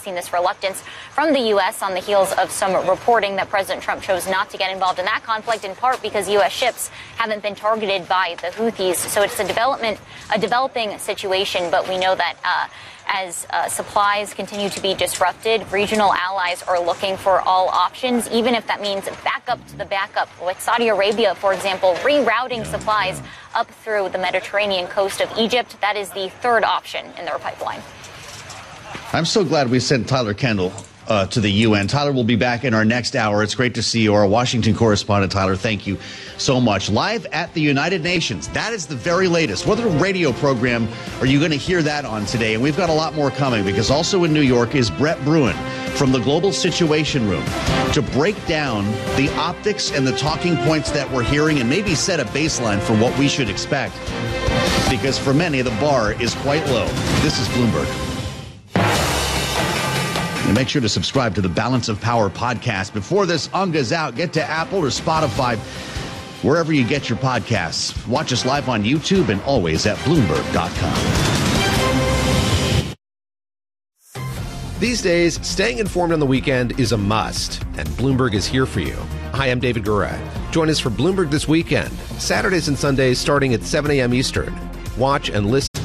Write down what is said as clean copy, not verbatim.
seen this reluctance from the U.S. on the heels of some reporting that President Trump chose not to get involved in that conflict, in part because U.S. ships haven't been targeted by the Houthis. So it's a developing situation, but we know that as supplies continue to be disrupted, regional allies are looking for all options, even if that means backup to the backup, with Saudi Arabia, for example, rerouting supplies up through the Mediterranean coast of Egypt. That is the third option in their pipeline. I'm so glad we sent Tyler Kendall to the UN. Tyler will be back in our next hour. It's great to see you, our Washington correspondent. Tyler, thank you so much. Live at the United Nations. That is the very latest. What radio program are you going to hear that on today? And we've got a lot more coming, because also in New York is Brett Bruen from the Global Situation Room to break down the optics and the talking points that we're hearing and maybe set a baseline for what we should expect. Because for many, the bar is quite low. This is Bloomberg. And make sure to subscribe to the Balance of Power podcast. Before this unga's out, get to Apple or Spotify, wherever you get your podcasts. Watch us live on YouTube and always at Bloomberg.com. These days, staying informed on the weekend is a must, and Bloomberg is here for you. Hi, I'm David Gura. Join us for Bloomberg This Weekend, Saturdays and Sundays starting at 7 a.m. Eastern. Watch and listen